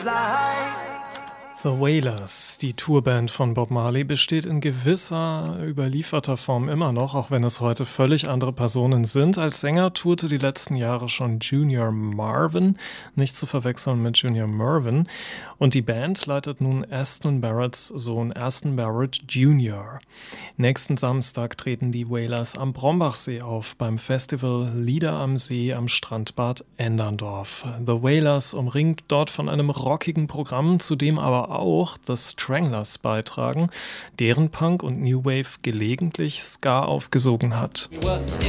The Wailers, die Tourband von Bob Marley, besteht in gewisser überlieferter Form immer noch, auch wenn es heute völlig andere Personen sind. Als Sänger tourte die letzten Jahre schon Junior Marvin, nicht zu verwechseln mit Junior Murvin. Und die Band leitet nun Aston Barretts Sohn Aston Barrett Jr. Nächsten Samstag treten die Wailers am Brombachsee auf, beim Festival Lieder am See am Strandbad Enderndorf. The Wailers umringt dort von einem rockigen Programm, zu dem aber auch The Stranglers beitragen, deren Punk und New Wave gelegentlich Ska aufgesogen hat.